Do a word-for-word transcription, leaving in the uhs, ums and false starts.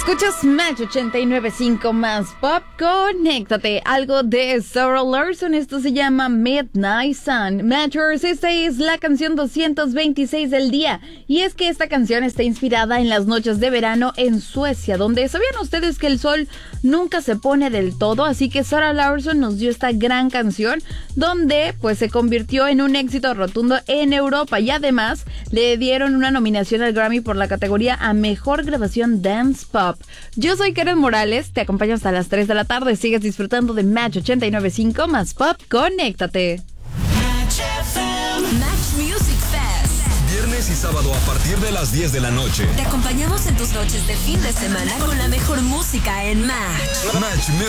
Escuchas Match ochenta y nueve punto cinco más Pop. Conéctate. Algo de Sarah Larson. Esto se llama Midnight Sun. Matchers, esta es la canción doscientos veintiséis del día. Y es que esta canción está inspirada en las noches de verano en Suecia, donde sabían ustedes que el sol nunca se pone del todo. Así que Sarah Larson nos dio esta gran canción, donde pues se convirtió en un éxito rotundo en Europa. Y además le dieron una nominación al Grammy por la categoría a Mejor Grabación Dance Pop. Yo soy Karen Morales, te acompaño hasta las tres de la tarde. Sigues disfrutando de Match ochenta y nueve punto cinco más Pop. Conéctate. Match F M. Match Music Fest. Viernes y sábado a partir de las diez de la noche. Te acompañamos en tus noches de fin de semana con la mejor música en Match. Match